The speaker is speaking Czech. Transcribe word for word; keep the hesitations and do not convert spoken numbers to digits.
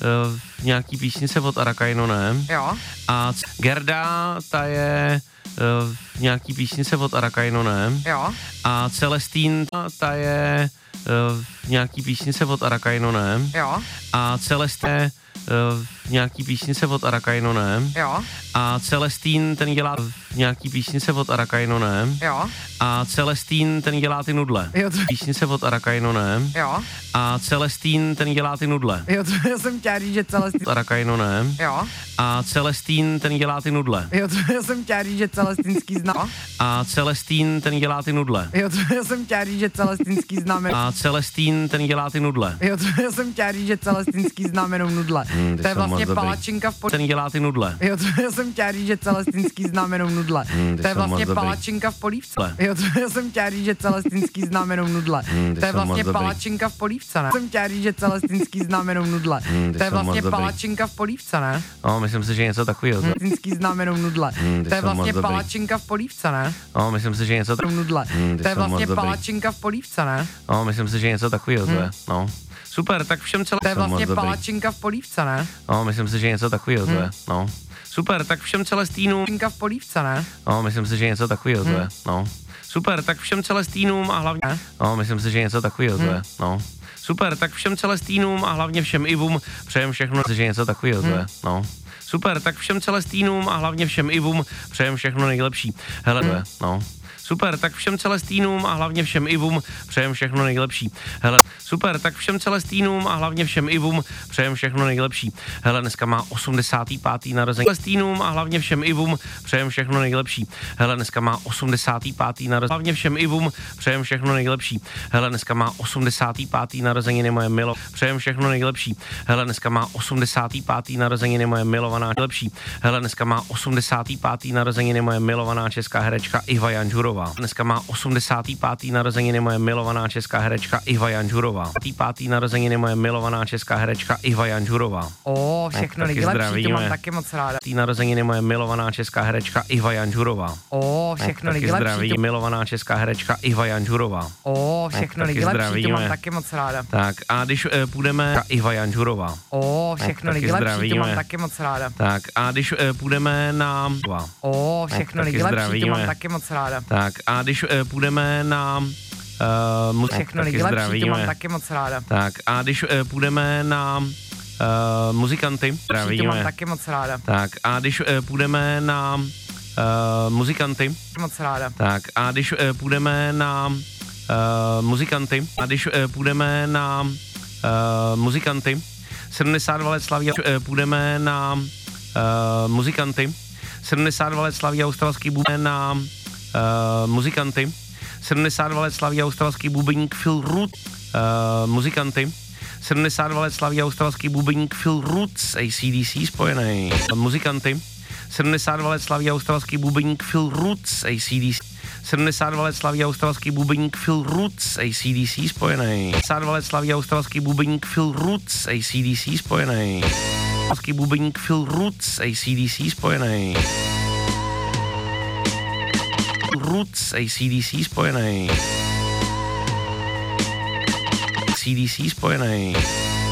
v nějaký písnice od Arakainu, ne? Jo. A Gerda, ta je v nějaký písnice od Arakainu, ne? Jo. A Celestín, ta je v nějaký písnice od Arakainu, ne? Jo. A Celestín v nějaký písnice od Arakainu, ne? Jo. A Celestín, ten dělá v nějaký písnice od Arakainu, ne? Jo. A Celestín, ten dělá ty nudle. Jo, to... Písnice od Arakainu, ne? Jo. A Celestín, ten dělá ty nudle. Jo, to já jsem chtěla říct, že Celestín... Arakainu, ne? Jo. A Celestín, ten dělá ty nudle. Jo, to já jsem chtěla říct, že Celestínský znám. A Celestín, ten dělá ty nudle. Jo, to já jsem chtěla říct, že Celestínský znám. A Celestín, ten dělá ty nudle. Jo, to já jsem chtěla říct, že Celestínský znám jenom nudle. Hmm, to je vlastně palačinka v pol... Ten dělá ty nudle. Jo, to já jsem chtěla říct, že Celestínský znám jenom nudle. Hmm, to je vlastně palačinka v polívce. Jo, to já jsem chtěla říct, že Celestínský znám jenom nudle. Hmm, to je vlastně palačinka v polívce, ne? Jsem chtěla říct, že Celestínský znám jenom nudle. Hmm, to je vlastně palačinka v polívce, ne? No, myslím si, že něco takového. Celestínský znám jenom nudle. Hmm, to je vlastně palačinka v polívce, ne? No, myslím si, že něco takového. Nudle. To je vlastně palačinka v polívce, ne? No, myslím si, že něco takového to je. No. Super, tak všem celé... To je vlastně palačinka v polívce, ne? No, myslím si, že něco takového to je. No. Super, tak všem Celestínům... Palačinka v polívce, ne? No, myslím si, že něco takového to je. No. Super, tak všem Celestínům a hlavně... No, myslím si, že něco takového to je. No. Super, tak všem Celestínům a hlavně všem Ivům přejem všechno, že něco takového to je. No. Super, tak všem Celestínům a hlavně všem Ivům přejem všechno nejlepší. Hele, to je. No. Super, tak všem Celestínům a hlavně všem Ivům přejem všechno nejlepší. Hele, super, tak všem Celestínům a hlavně všem Ivům přejem všechno nejlepší. Hele, dneska má osmdesátý pátý narozeniny. Celestínům a hlavně všem Ivům přejem všechno nejlepší. Hele, dneska má osmdesátý pátý narozeniny. Hlavně všem Ivům přejem všechno nejlepší. Hele, dneska má osmdesátý pátý narozeniny moje milo. Přejem všechno nejlepší. Hele, dneska má osmdesátý pátý narozeniny moje milovaná lepší. Hele, dneska má osmdesátý pátý narozeniny moje milovaná česká herečka Iva Janžurová. Dneska má osmdesátý pátý narozeniny moje milovaná česká herečka Iva Janžurová. pátý narozeniny moje milovaná česká herečka Iva Janžurová. O, všechno nejlepší, to mám taky moc ráda. Tý narozeniny moje milovaná česká herečka Iva Janžurová. O, všechno nejlepší, to... milovaná česká herečka Iva Janžurová. O, všechno nejlepší, to mám taky moc ráda. Tak a když e, půjdeme Iva Janžurová. O, všechno nejlepší, to mám taky moc ráda. Tak a když e, půjdeme na... O, všechno nejlepší, to mám taky moc ráda. Tak a když e, půjdeme na... Uh, mu- všechno nejlepší, to mám taky moc ráda. Tak a když uh, půjdeme na uh, muzikanty, to mám taky moc ráda. Tak a když uh, půjdeme na uh, muzikanty, moc ráda. Tak a když uh, půjdeme na uh, muzikanty, a když uh, půjdeme na uh, muzikanty, sedmdesát dva let slaví, uh, půjdeme na uh, muzikanty, sedmdesát dva let slaví australský buben na uh, muzikanty, sedmdesát dva let slaví australský bubeník Phil Root, uh, muzikanty, sedmdesát dva let slaví australský bubeník Phil Roots, A C D C spojený, uh, muzikanty, sedmdesát dva let slaví australský bubeník Phil Roots, A C D C, sedmdesát dva let slaví australský bubeník Phil Roots, A C D C spojený, sedmdesát dva let slaví australský bubeník Phil Roots, A C D C spojený, australský bubeník Phil Roots, A C D C spojený, Roots, A C D C spojený, C D C spojený.